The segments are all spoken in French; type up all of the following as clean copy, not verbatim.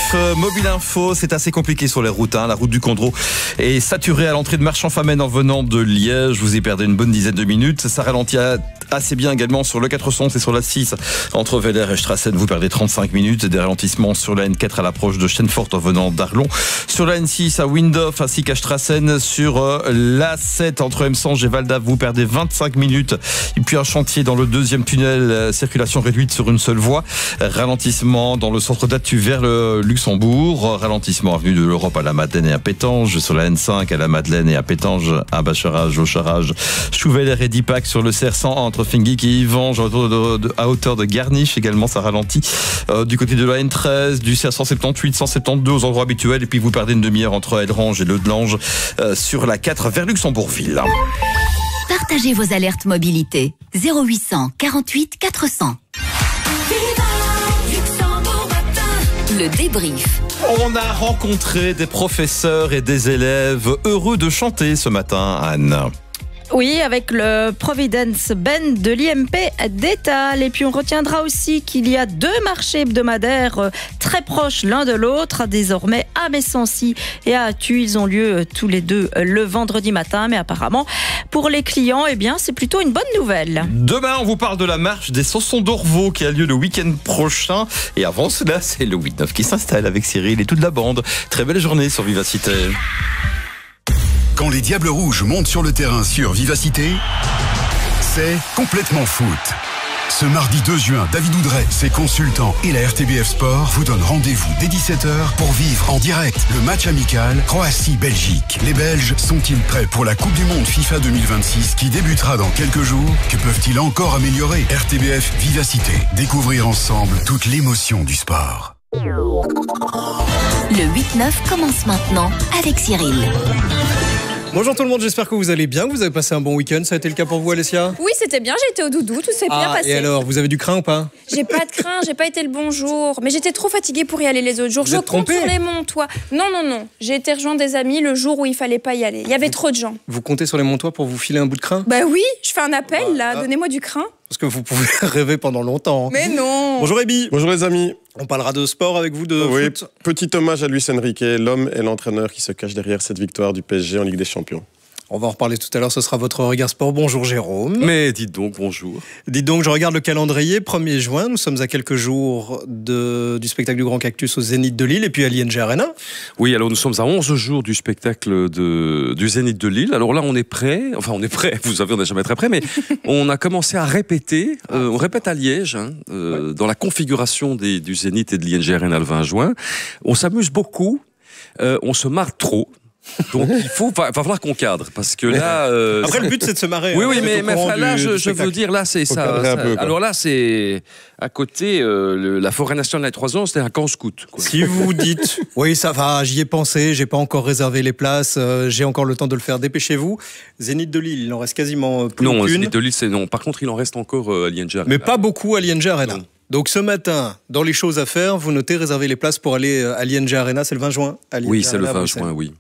débrief. Mobile Info, c'est assez compliqué sur les routes. La route du Condro est saturée à l'entrée de Marchand-Famenne en venant de Liège. Vous y perdez une bonne dizaine de minutes. Ça ralentit assez bien également sur le 400 et sur la 6 entre Védère et Strassen. Vous perdez 35 minutes. Des ralentissements sur la N4 à l'approche de Schenfort en venant d'Arlon. Sur la N6 à Windhof ainsi qu'à Strassen. Sur la 7 entre Emsange et Val-d'Ave, vous perdez 25 minutes. Et puis un chantier dans le deuxième tunnel, circulation réduite sur une seule voie. Ralentissement dans le centre d'Attu vers le Luxembourg. Ralentissement avenue de l'Europe à la Madeleine et à Pétange. Sur la N5 à la Madeleine et à Pétange, à Bacharage, au Charage, Chouveler et Dipac sur le CR100 entre Finguic et Yvange à hauteur de Garniche. Également, ça ralentit du côté de la N13, du CR178, 172 aux endroits habituels. Et puis vous perdez une demi-heure entre Elrange et Le Delange sur la 4 vers Luxembourgville. Partagez vos alertes mobilité. 0800 48 400. Le débrief. On a rencontré des professeurs et des élèves heureux de chanter ce matin, Anne. Oui, avec le Providence Band de l'IMP d'Étal. Et puis on retiendra aussi qu'il y a 2 marchés hebdomadaires très proches l'un de l'autre, désormais à Messancy et à Attu. Ils ont lieu tous les deux le vendredi matin. Mais apparemment, pour les clients, c'est plutôt une bonne nouvelle. Demain, on vous parle de la marche des Saussons d'Orvaux qui a lieu le week-end prochain. Et avant cela, c'est le 8-9 qui s'installe avec Cyril et toute la bande. Très belle journée sur Vivacité. Quand les Diables Rouges montent sur le terrain sur Vivacité, c'est complètement foot. Ce mardi 2 juin, David Oudret, ses consultants et la RTBF Sport vous donnent rendez-vous dès 17h pour vivre en direct le match amical Croatie-Belgique. Les Belges sont-ils prêts pour la Coupe du Monde FIFA 2026 qui débutera dans quelques jours? Que peuvent-ils encore améliorer? RTBF Vivacité. Découvrir ensemble toute l'émotion du sport. Le 8-9 commence maintenant avec Cyril. Bonjour tout le monde, j'espère que vous allez bien, que vous avez passé un bon week-end. Ça a été le cas pour vous, Alessia? Oui, c'était bien, j'ai été au doudou, tout s'est bien passé. Et alors, vous avez du crin ou pas? J'ai pas de crin, j'ai pas été le bon jour, mais j'étais trop fatiguée pour y aller les autres jours. Vous êtes trompée? Sur les montois. Non, j'ai été rejoindre des amis le jour où il fallait pas y aller. Il y avait trop de gens. Vous comptez sur les montois pour vous filer un bout de crin? Bah oui, je fais un appel donnez-moi du crin. Parce que vous pouvez rêver pendant longtemps. Mais non. Bonjour Ebi. Bonjour les amis. On parlera de sport avec vous, de foot. Petit hommage à Luis Enrique, l'homme et l'entraîneur qui se cache derrière cette victoire du PSG en Ligue des Champions. On va en reparler tout à l'heure, ce sera votre regard sport. Bonjour Jérôme. Mais dites donc, bonjour. Dites donc, je regarde le calendrier, 1er juin, nous sommes à quelques jours du spectacle du Grand Cactus au Zénith de Lille et puis à l'ING Arena. Oui, alors nous sommes à 11 jours du spectacle du Zénith de Lille. Alors là, on est prêt, vous savez, on n'est jamais très prêt, mais on a commencé à répéter, on répète à Liège, dans la configuration du Zénith et de l'ING Arena le 20 juin. On s'amuse beaucoup, on se marre trop. Donc il va falloir qu'on cadre parce que là. Après le but c'est de se marrer. Oui, mais là je veux dire là c'est ça. Alors là c'est à côté la forêt nationale des 3 ans, c'était un camp scout. Si vous dites oui ça va, j'y ai pensé, j'ai pas encore réservé les places, j'ai encore le temps de le faire. Dépêchez-vous. Zénith de Lille, il en reste quasiment plus non, qu'une. Zénith de Lille c'est non. Par contre il en reste encore à l'ING Arena. Mais pas beaucoup à l'ING Arena. Non. Donc ce matin, dans les choses à faire, vous notez réserver les places pour aller à l'ING Arena, c'est le 20 juin. Oui, c'est le 20 juin, oui.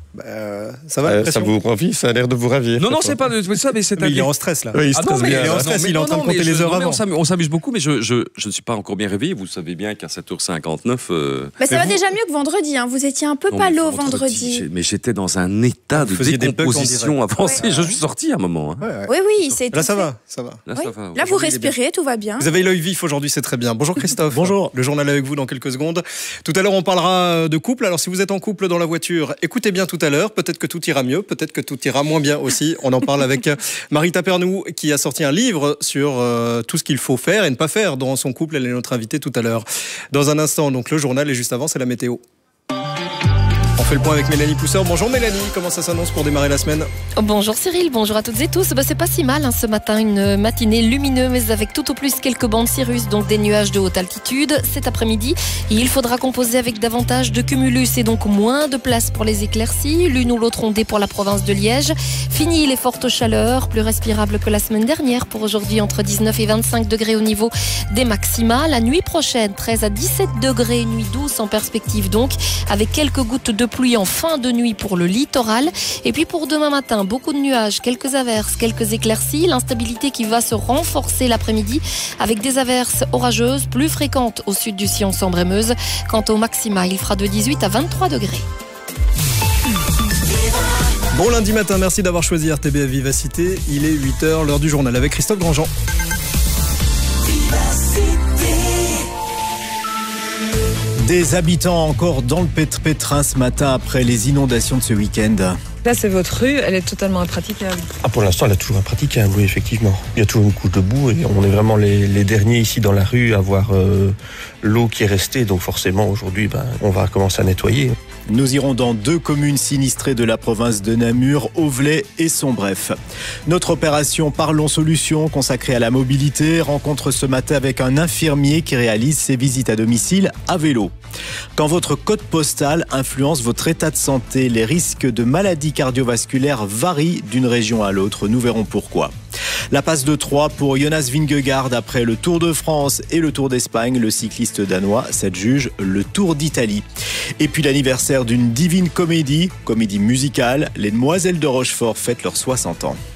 Ça va, ça vous ravit, ça a l'air de vous ravir. Non, c'est pas de ça, mais c'est il est en stress là. Oui, il stresse bien. Il est en stress, il est en train de compter les heures avant. On s'amuse beaucoup, mais je ne suis pas encore bien réveillé. Vous savez bien qu'à 7h59. Mais ça va déjà mieux que vendredi. Vous étiez un peu pâlot vendredi. Mais j'étais dans un état de décomposition avancé. Je suis sorti à un moment. Oui, c'est. Là, ça va. Là, vous respirez, tout va bien. Vous avez l'œil vif aujourd'hui, c'est très bien. Bonjour Christophe. Bonjour. Le journal avec vous dans quelques secondes. Tout à l'heure, on parlera de couple. Alors, si vous êtes en couple dans la voiture, écoutez bien tout à l'heure. Peut-être que tout ira mieux, peut-être que tout ira moins bien aussi. On en parle avec Marie Tapernou qui a sorti un livre sur tout ce qu'il faut faire et ne pas faire dans son couple. Elle est notre invitée tout à l'heure. Dans un instant, donc le journal et juste avant, c'est la météo. On fait le point avec Mélanie Pousseur. Bonjour Mélanie, comment ça s'annonce pour démarrer la semaine? Bonjour Cyril, bonjour à toutes et tous. C'est pas si mal ce matin, une matinée lumineuse mais avec tout au plus quelques bandes cirrus, donc des nuages de haute altitude. Cet après-midi, il faudra composer avec davantage de cumulus et donc moins de place pour les éclaircies. L'une ou l'autre ondée pour la province de Liège. Fini les fortes chaleurs, plus respirables que la semaine dernière. Pour aujourd'hui, entre 19 et 25 degrés au niveau des maxima. La nuit prochaine, 13 à 17 degrés, nuit douce en perspective donc, avec quelques gouttes de de pluie en fin de nuit pour le littoral. Et puis pour demain matin, beaucoup de nuages, quelques averses, quelques éclaircies. L'instabilité qui va se renforcer l'après-midi avec des averses orageuses plus fréquentes au sud du sillon Sambre-et-Meuse. Quant au maxima, il fera de 18 à 23 degrés. Bon lundi matin, merci d'avoir choisi RTBF Vivacité. Il est 8h, l'heure du journal avec Christophe Grandjean. Des habitants encore dans le pétrin ce matin après les inondations de ce week-end. Là, c'est votre rue, elle est totalement impraticable. Pour l'instant, elle est toujours impraticable, oui, effectivement. Il y a toujours une couche de boue et on est vraiment les derniers ici dans la rue à voir l'eau qui est restée. Donc forcément, aujourd'hui, on va commencer à nettoyer. Nous irons dans 2 communes sinistrées de la province de Namur, Auvelais et Sombref. Notre opération Parlons Solutions, consacrée à la mobilité, rencontre ce matin avec un infirmier qui réalise ses visites à domicile à vélo. Quand votre code postal influence votre état de santé, les risques de maladies cardiovasculaires varient d'une région à l'autre. Nous verrons pourquoi. La passe de 3 pour Jonas Vingegaard après le Tour de France et le Tour d'Espagne. Le cycliste danois s'adjuge le Tour d'Italie. Et puis l'anniversaire d'une divine comédie musicale. Les Demoiselles de Rochefort fêtent leurs 60 ans.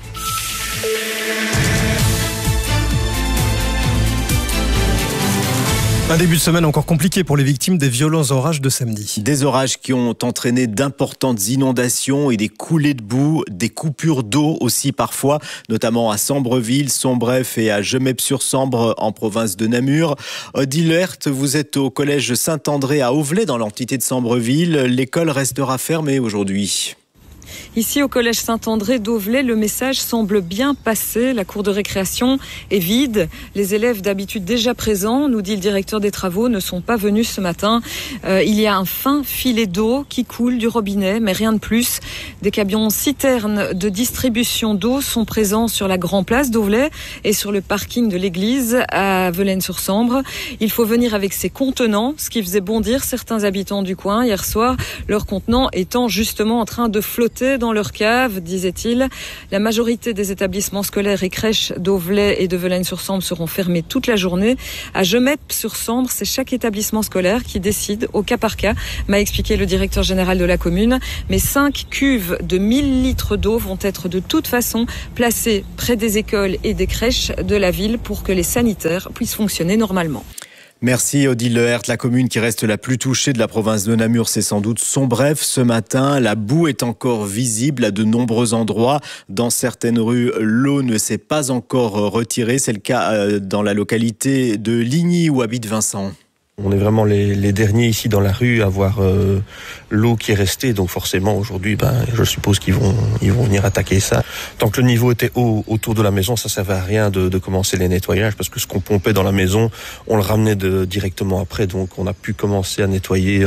Un début de semaine encore compliqué pour les victimes des violents orages de samedi. Des orages qui ont entraîné d'importantes inondations et des coulées de boue, des coupures d'eau aussi parfois, notamment à Sambreville, Sombref et à Gemep-sur-Sambre en province de Namur. Odile Hert, vous êtes au collège Saint-André à Auvelais dans l'entité de Sambreville. L'école restera fermée aujourd'hui. Ici, au collège Saint-André d'Auvelais, le message semble bien passé. La cour de récréation est vide. Les élèves d'habitude déjà présents, nous dit le directeur des travaux, ne sont pas venus ce matin. Il y a un fin filet d'eau qui coule du robinet, mais rien de plus. Des camions citernes de distribution d'eau sont présents sur la grande place d'Auvelais et sur le parking de l'église à Velaines-sur-Sambre. Il faut venir avec ses contenants, ce qui faisait bondir certains habitants du coin hier soir, leurs contenants étant justement en train de flotter dans leur cave, disait-il. La majorité des établissements scolaires et crèches d'Auvelais et de Velaines-sur-Sambre seront fermés toute la journée. À Gemep-sur-Sambre, c'est chaque établissement scolaire qui décide au cas par cas, m'a expliqué le directeur général de la commune. Mais 5 cuves de 1000 litres d'eau vont être de toute façon placées près des écoles et des crèches de la ville pour que les sanitaires puissent fonctionner normalement. Merci Odile Lehert. La commune qui reste la plus touchée de la province de Namur, c'est sans doute Sombref. Ce matin, la boue est encore visible à de nombreux endroits. Dans certaines rues, l'eau ne s'est pas encore retirée. C'est le cas dans la localité de Ligny où habite Vincent. On est vraiment les derniers ici dans la rue à voir l'eau qui est restée. Donc forcément, aujourd'hui, je suppose qu'ils vont venir attaquer ça. Tant que le niveau était haut autour de la maison, ça servait à rien de commencer les nettoyages parce que ce qu'on pompait dans la maison, on le ramenait directement après. Donc on a pu commencer à nettoyer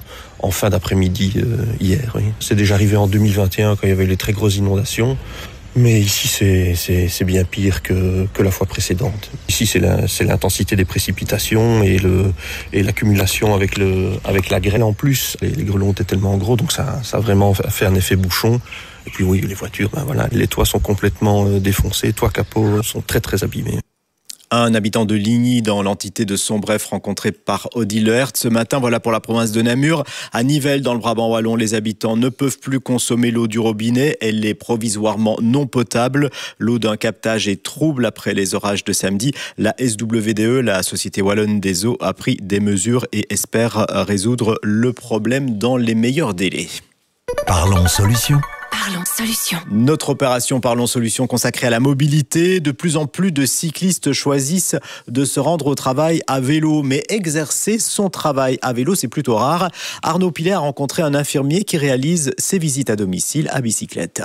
en fin d'après-midi hier. Oui. C'est déjà arrivé en 2021 quand il y avait les très grosses inondations. Mais ici, c'est bien pire que la fois précédente. Ici, c'est l'intensité des précipitations et l'accumulation avec la grêle en plus. Les grêlons étaient tellement gros, donc ça a vraiment fait un effet bouchon. Et puis oui, les voitures, les toits sont complètement défoncés, toits capots sont très très abîmés. Un habitant de Ligny dans l'entité de Sombref rencontré par Odile Lehert ce matin. Voilà pour la province de Namur. À Nivelles, dans le Brabant wallon, les habitants ne peuvent plus consommer l'eau du robinet. Elle est provisoirement non potable. L'eau d'un captage est trouble après les orages de samedi. La SWDE, la Société Wallonne des Eaux, a pris des mesures et espère résoudre le problème dans les meilleurs délais. Parlons solutions. Parlons Solutions. Notre opération Parlons Solutions consacrée à la mobilité. De plus en plus de cyclistes choisissent de se rendre au travail à vélo. Mais exercer son travail à vélo, c'est plutôt rare. Arnaud Pilet a rencontré un infirmier qui réalise ses visites à domicile à bicyclette.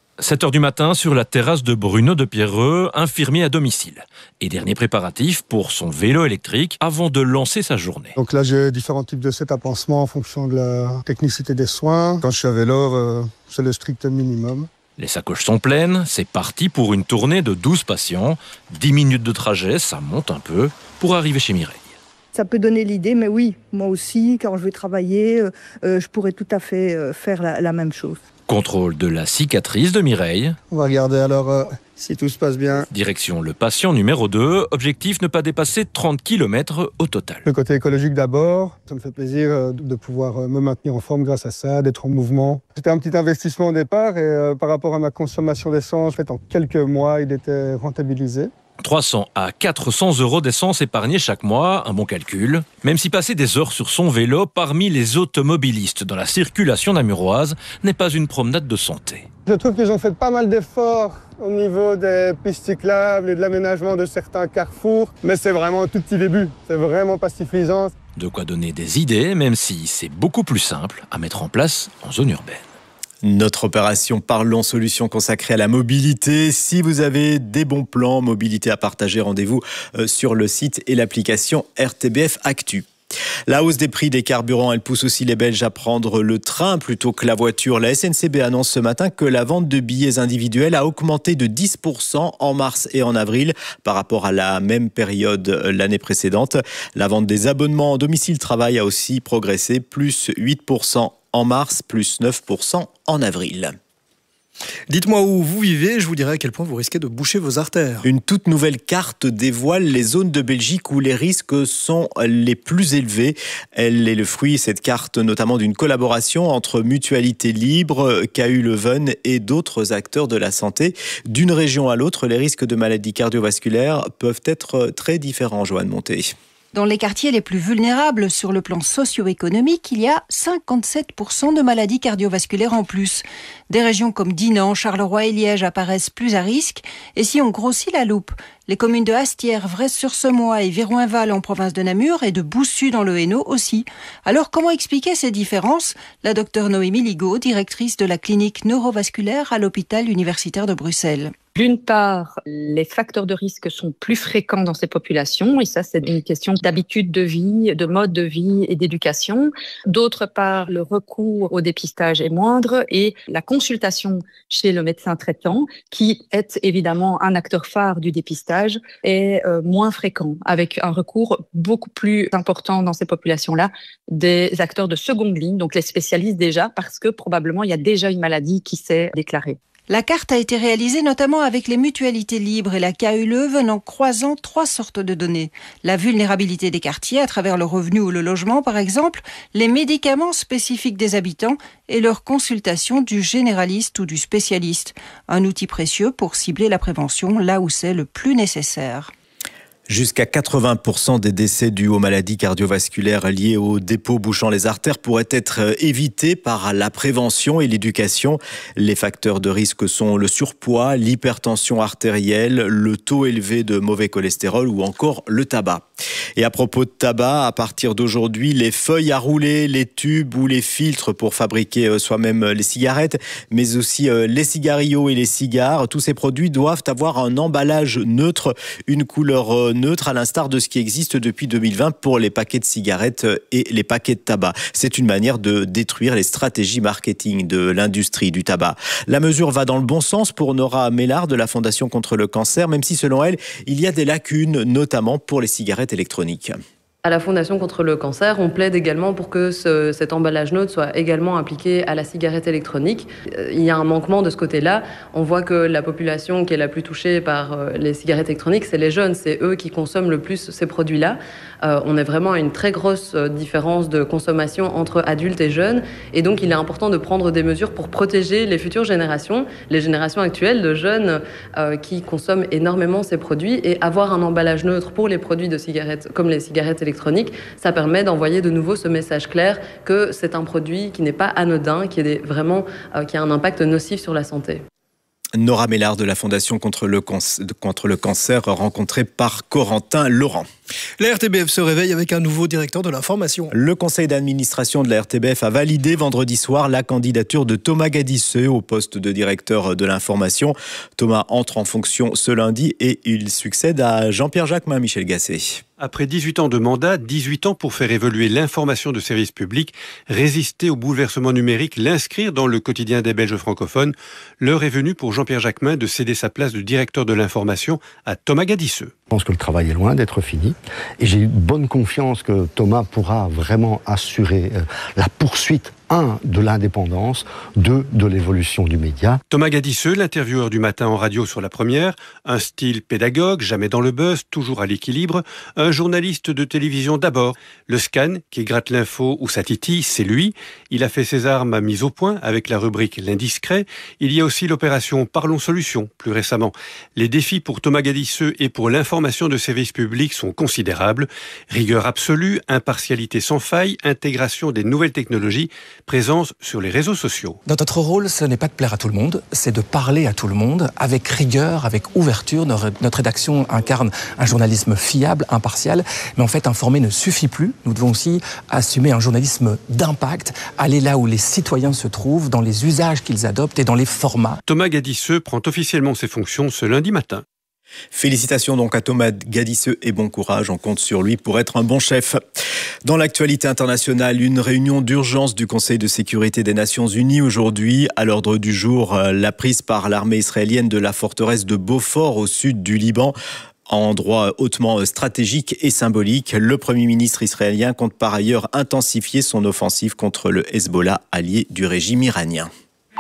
7h du matin sur la terrasse de Bruno de Pierreux, infirmier à domicile. Et dernier préparatif pour son vélo électrique avant de lancer sa journée. Donc là, j'ai différents types de sets à pansement en fonction de la technicité des soins. Quand je suis à vélo, c'est le strict minimum. Les sacoches sont pleines, c'est parti pour une tournée de 12 patients. 10 minutes de trajet, ça monte un peu pour arriver chez Mireille. Ça peut donner l'idée, mais oui, moi aussi, quand je vais travailler, je pourrais tout à fait faire la même chose. Contrôle de la cicatrice de Mireille. On va regarder alors si tout se passe bien. Direction le patient numéro 2. Objectif, ne pas dépasser 30 km au total. Le côté écologique d'abord. Ça me fait plaisir de pouvoir me maintenir en forme grâce à ça, d'être en mouvement. C'était un petit investissement au départ et par rapport à ma consommation d'essence, en fait, en quelques mois, il était rentabilisé. 300 à 400 euros d'essence épargnés chaque mois, un bon calcul. Même si passer des heures sur son vélo parmi les automobilistes dans la circulation namuroise n'est pas une promenade de santé. Je trouve qu'ils ont fait pas mal d'efforts au niveau des pistes cyclables et de l'aménagement de certains carrefours, mais c'est vraiment un tout petit début, c'est vraiment pas suffisant. De quoi donner des idées, même si c'est beaucoup plus simple à mettre en place en zone urbaine. Notre opération Parlons Solutions consacrée à la mobilité. Si vous avez des bons plans mobilité à partager, rendez-vous sur le site et l'application RTBF Actu. La hausse des prix des carburants, elle pousse aussi les Belges à prendre le train plutôt que la voiture. La SNCB annonce ce matin que la vente de billets individuels a augmenté de 10% en mars et en avril par rapport à la même période l'année précédente. La vente des abonnements en domicile travail a aussi progressé, plus 8% en mars, plus 9% en avril. Dites-moi où vous vivez, je vous dirai à quel point vous risquez de boucher vos artères. Une toute nouvelle carte dévoile les zones de Belgique où les risques sont les plus élevés. Elle est le fruit, cette carte, notamment d'une collaboration entre Mutualité Libre, KU Leuven et d'autres acteurs de la santé. D'une région à l'autre, les risques de maladies cardiovasculaires peuvent être très différents, Joanne Monté. Dans les quartiers les plus vulnérables sur le plan socio-économique, il y a 57% de maladies cardiovasculaires en plus. Des régions comme Dinan, Charleroi et Liège apparaissent plus à risque. Et si on grossit la loupe, les communes de Hastières, Vresse-sur-Semois et Viroinval en province de Namur et de Boussu dans le Hainaut aussi. Alors comment expliquer ces différences ? La docteure Noémie Ligaud, directrice de la clinique neurovasculaire à l'hôpital universitaire de Bruxelles. D'une part, les facteurs de risque sont plus fréquents dans ces populations et ça, c'est une question d'habitude de vie, de mode de vie et d'éducation. D'autre part, le recours au dépistage est moindre et la consultation chez le médecin traitant, qui est évidemment un acteur phare du dépistage, est moins fréquent, avec un recours beaucoup plus important dans ces populations-là des acteurs de seconde ligne, donc les spécialistes déjà, parce que probablement il y a déjà une maladie qui s'est déclarée. La carte a été réalisée notamment avec les mutualités libres et la KU Leuven en croisant 3 sortes de données. La vulnérabilité des quartiers à travers le revenu ou le logement par exemple, les médicaments spécifiques des habitants et leur consultation du généraliste ou du spécialiste. Un outil précieux pour cibler la prévention là où c'est le plus nécessaire. Jusqu'à 80% des décès dus aux maladies cardiovasculaires liées aux dépôts bouchant les artères pourraient être évités par la prévention et l'éducation. Les facteurs de risque sont le surpoids, l'hypertension artérielle, le taux élevé de mauvais cholestérol ou encore le tabac. Et à propos de tabac, à partir d'aujourd'hui, les feuilles à rouler, les tubes ou les filtres pour fabriquer soi-même les cigarettes, mais aussi les cigarillos et les cigares, tous ces produits doivent avoir un emballage neutre, une couleur neutre, à l'instar de ce qui existe depuis 2020 pour les paquets de cigarettes et les paquets de tabac. C'est une manière de détruire les stratégies marketing de l'industrie du tabac. La mesure va dans le bon sens pour Nora Mellard de la Fondation contre le cancer, même si selon elle, il y a des lacunes, notamment pour les cigarettes électroniques. À la Fondation contre le cancer, on plaide également pour que cet emballage neutre soit également appliqué à la cigarette électronique. Il y a un manquement de ce côté-là. On voit que la population qui est la plus touchée par les cigarettes électroniques, c'est les jeunes. C'est eux qui consomment le plus ces produits-là. On est vraiment à une très grosse différence de consommation entre adultes et jeunes. Et donc, il est important de prendre des mesures pour protéger les futures générations, les générations actuelles de jeunes qui consomment énormément ces produits. Et avoir un emballage neutre pour les produits de cigarettes, comme les cigarettes électroniques, ça permet d'envoyer de nouveau ce message clair que c'est un produit qui n'est pas anodin, qui a un impact nocif sur la santé. Nora Mellard de la Fondation contre le cancer, rencontrée par Corentin Laurent. La RTBF se réveille avec un nouveau directeur de l'information. Le conseil d'administration de la RTBF a validé vendredi soir la candidature de Thomas Gadisseux au poste de directeur de l'information. Thomas entre en fonction ce lundi et il succède à Jean-Pierre Jacquemin, Michel Gasset. Après 18 ans de mandat, 18 ans pour faire évoluer l'information de service public, résister au bouleversement numérique, l'inscrire dans le quotidien des Belges francophones, l'heure est venue pour Jean-Pierre Jacquemin de céder sa place de directeur de l'information à Thomas Gadisseux. Je pense que le travail est loin d'être fini et j'ai bonne confiance que Thomas pourra vraiment assurer la poursuite de l'indépendance, 2, de l'évolution du média. Thomas Gadisseux, l'intervieweur du matin en radio sur La Première, un style pédagogue, jamais dans le buzz, toujours à l'équilibre, un journaliste de télévision d'abord. Le scan, qui gratte l'info ou sa titille, c'est lui. Il a fait ses armes à mise au point avec la rubrique L'Indiscret. Il y a aussi l'opération Parlons Solutions, plus récemment. Les défis pour Thomas Gadisseux et pour l'information de service public sont considérables. Rigueur absolue, impartialité sans faille, intégration des nouvelles technologies, présence sur les réseaux sociaux. Notre rôle, ce n'est pas de plaire à tout le monde, c'est de parler à tout le monde, avec rigueur, avec ouverture. Notre rédaction incarne un journalisme fiable, impartial, mais en fait, informer ne suffit plus. Nous devons aussi assumer un journalisme d'impact, aller là où les citoyens se trouvent, dans les usages qu'ils adoptent et dans les formats. Thomas Gadisseux prend officiellement ses fonctions ce lundi matin. Félicitations donc à Thomas Gadisseux et bon courage, on compte sur lui pour être un bon chef. Dans l'actualité internationale, une réunion d'urgence du Conseil de sécurité des Nations Unies aujourd'hui. À l'ordre du jour, la prise par l'armée israélienne de la forteresse de Beaufort au sud du Liban. Endroit hautement stratégique et symbolique. Le Premier ministre israélien compte par ailleurs intensifier son offensive contre le Hezbollah, allié du régime iranien.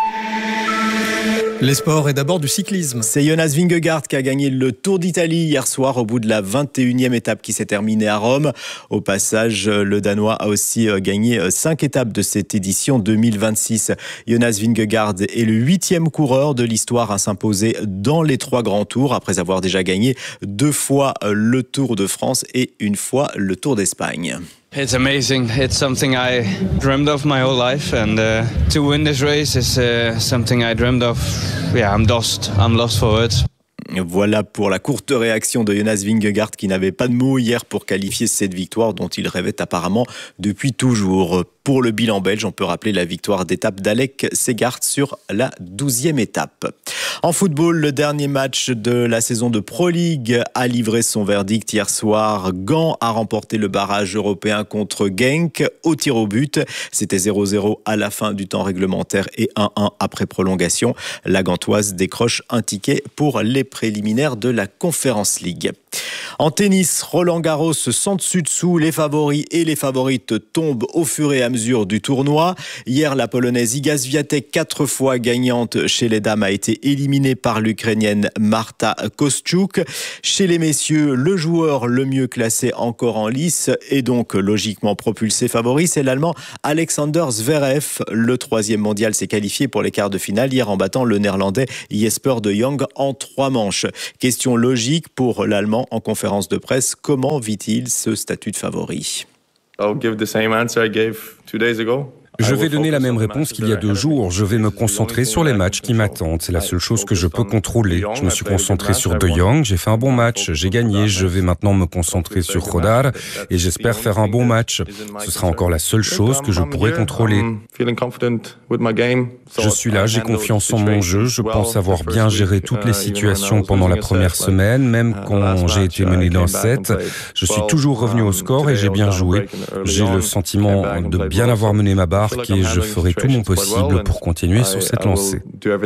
Les sports et d'abord du cyclisme. C'est Jonas Vingegaard qui a gagné le Tour d'Italie hier soir au bout de la 21e étape qui s'est terminée à Rome. Au passage, le Danois a aussi gagné 5 étapes de cette édition 2026. Jonas Vingegaard est le 8e coureur de l'histoire à s'imposer dans les 3 grands tours après avoir déjà gagné 2 fois le Tour de France et 1 fois le Tour d'Espagne. It's amazing. It's something I dreamed of my whole life, and to win this race is something I dreamed of. Yeah, I'm lost for words. Voilà pour la courte réaction de Jonas Vingegaard qui n'avait pas de mots hier pour qualifier cette victoire dont il rêvait apparemment depuis toujours. Pour le bilan belge, on peut rappeler la victoire d'étape d'Alec Segard sur la 12e étape. En football, le dernier match de la saison de Pro League a livré son verdict hier soir. Gand a remporté le barrage européen contre Genk au tir au but. C'était 0-0 à la fin du temps réglementaire et 1-1 après prolongation. La Gantoise décroche un ticket pour les préliminaires de la Conference League. En tennis, Roland Garros sans dessus-dessous, les favoris et les favorites tombent au fur et à mesure du tournoi. Hier, la Polonaise Iga Swiatek, 4 fois gagnante chez les dames, a été éliminée par l'Ukrainienne Marta Kostyuk. Chez les messieurs, le joueur le mieux classé encore en lice et donc logiquement propulsé favori, c'est l'Allemand Alexander Zverev. Le 3e mondial s'est qualifié pour les quarts de finale hier en battant le Néerlandais Jesper de Jong en 3 manches. Question logique pour l'Allemand en conférence de presse, comment vit-il ce statut de favori? Je vais donner la même réponse qu'il y a 2 jours. Je vais me concentrer sur les matchs qui m'attendent. C'est la seule chose que je peux contrôler. Je me suis concentré sur De Jong. J'ai fait un bon match. J'ai gagné. Je vais maintenant me concentrer sur Rodar et j'espère faire un bon match. Ce sera encore la seule chose que je pourrai contrôler. Je suis là, j'ai confiance en mon jeu. Je pense avoir bien géré toutes les situations pendant la première semaine, même quand j'ai été mené d'un set. Je suis toujours revenu au score et j'ai bien joué. J'ai le sentiment de bien avoir mené ma barre et je ferai tout mon possible pour continuer sur cette lancée.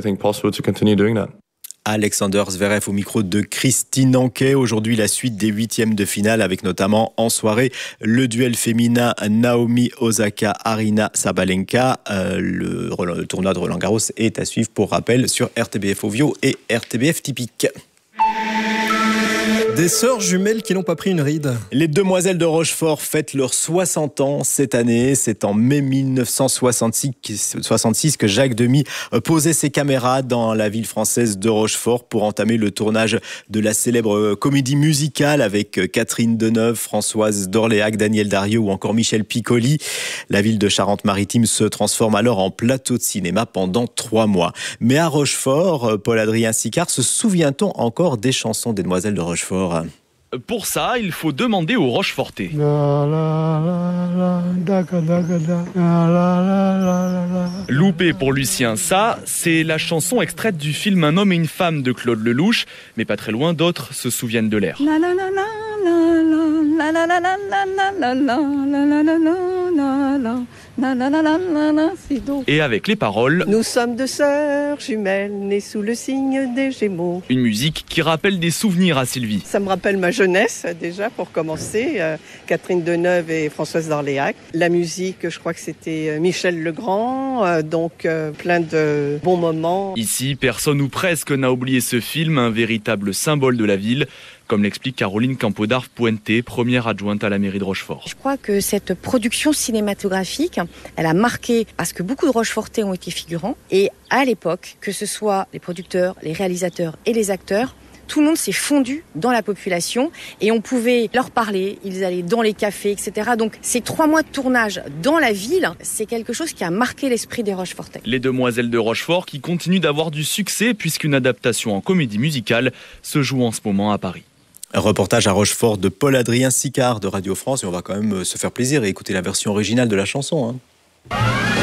Alexander Zverev au micro de Christine Anquet. Aujourd'hui, la suite des 8e de finale avec notamment en soirée le duel féminin Naomi Osaka-Aryna Sabalenka. Le tournoi de Roland Garros est à suivre pour rappel sur RTBF Ovio et RTBF Typique. Des sœurs jumelles qui n'ont pas pris une ride. Les demoiselles de Rochefort fêtent leurs 60 ans cette année. C'est en mai 1966 que Jacques Demy posait ses caméras dans la ville française de Rochefort pour entamer le tournage de la célèbre comédie musicale avec Catherine Deneuve, Françoise d'Orléac, Daniel Darieux ou encore Michel Piccoli. La ville de Charente-Maritime se transforme alors en plateau de cinéma pendant 3 mois. Mais à Rochefort, Paul-Adrien Sicard, se souvient-on encore des chansons des demoiselles de Rochefort ? Pour ça, il faut demander aux Rochefortais. Loupé pour Lucien, ça, c'est la chanson extraite du film Un homme et une femme de Claude Lelouch, mais pas très loin, d'autres se souviennent de l'air. c'est doux. Et avec les paroles, nous sommes deux sœurs jumelles nées sous le signe des Gémeaux. Une musique qui rappelle des souvenirs à Sylvie. Ça me rappelle ma jeunesse déjà pour commencer, Catherine Deneuve et Françoise d'Orléac. La musique, je crois que c'était Michel Legrand, donc plein de bons moments. Ici, personne ou presque n'a oublié ce film, un véritable symbole de la ville, comme l'explique Caroline Campodarve-Puente, première adjointe à la mairie de Rochefort. Je crois que cette production cinématographique, elle a marqué parce que beaucoup de Rochefortais ont été figurants et à l'époque, que ce soit les producteurs, les réalisateurs et les acteurs, tout le monde s'est fondu dans la population et on pouvait leur parler, ils allaient dans les cafés, etc. Donc ces 3 mois de tournage dans la ville, c'est quelque chose qui a marqué l'esprit des Rochefortais. Les Demoiselles de Rochefort qui continuent d'avoir du succès puisqu'une adaptation en comédie musicale se joue en ce moment à Paris. Un reportage à Rochefort de Paul-Adrien Sicard de Radio France et on va quand même se faire plaisir et écouter la version originale de la chanson.